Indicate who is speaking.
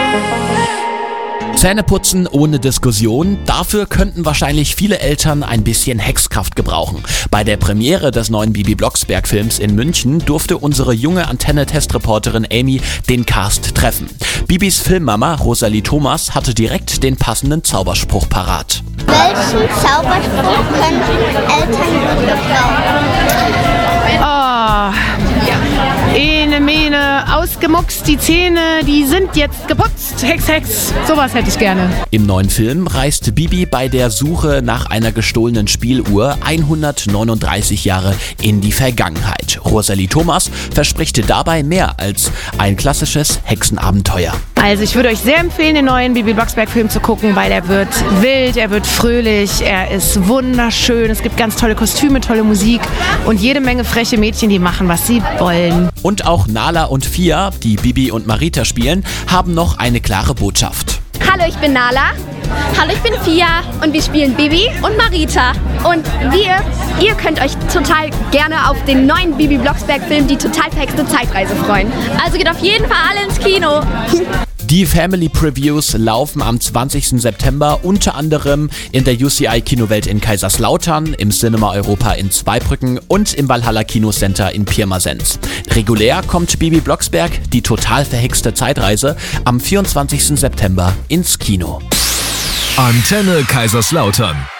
Speaker 1: Zähneputzen ohne Diskussion, dafür könnten wahrscheinlich viele Eltern ein bisschen Hexkraft gebrauchen. Bei der Premiere des neuen Bibi Blocksberg-Films in München durfte unsere junge Antenne-Testreporterin Amy den Cast treffen. Bibis Filmmama Rosalie Thomas hatte direkt den passenden Zauberspruch parat.
Speaker 2: Welchen Zauberspruch könnten Eltern gebrauchen?
Speaker 3: Ene, mene, ausgemuckst, die Zähne, die sind jetzt geputzt. Hex, Hex, sowas hätte ich gerne.
Speaker 1: Im neuen Film reist Bibi bei der Suche nach einer gestohlenen Spieluhr 139 Jahre in die Vergangenheit. Rosalie Thomas verspricht dabei mehr als ein klassisches Hexenabenteuer.
Speaker 3: Also ich würde euch sehr empfehlen, den neuen Bibi Blocksberg-Film zu gucken, weil er wird wild, er wird fröhlich, er ist wunderschön, es gibt ganz tolle Kostüme, tolle Musik und jede Menge freche Mädchen, die machen, was sie wollen.
Speaker 1: Und auch Nala und Fia, die Bibi und Marita spielen, haben noch eine klare Botschaft.
Speaker 4: Hallo, ich bin Nala. Hallo, ich bin Fia und wir spielen Bibi und Marita. Und ihr könnt euch total gerne auf den neuen Bibi Blocksberg-Film Die total verhexte Zeitreise freuen. Also geht auf jeden Fall alle ins Kino.
Speaker 1: Die Family Previews laufen am 20. September unter anderem in der UCI Kinowelt in Kaiserslautern, im Cinema Europa in Zweibrücken und im Valhalla Kinocenter in Pirmasens. Regulär kommt Bibi Blocksberg, die total verhexte Zeitreise, am 24. September ins Kino.
Speaker 5: Antenne Kaiserslautern.